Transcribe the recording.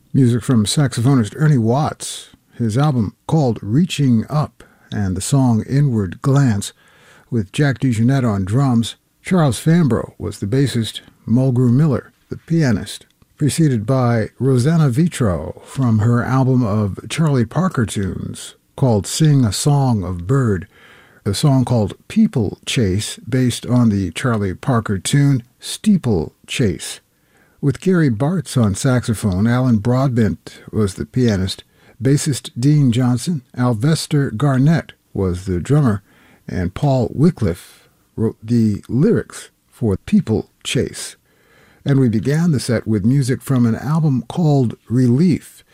Music from saxophonist Ernie Watts, his album called Reaching Up, and the song Inward Glance, with Jack DeJohnette on drums. Charles Fambro was the bassist, Mulgrew Miller, the pianist, preceded by Rosanna Vitro from her album of Charlie Parker tunes called Sing a Song of Bird, a song called People Chase, based on the Charlie Parker tune Steeple Chase. With Gary Bartz on saxophone, Alan Broadbent was the pianist, bassist Dean Johnson, Alvester Garnett was the drummer, and Paul Wycliffe wrote the lyrics for People Chase. And we began the set with music from an album called Relief,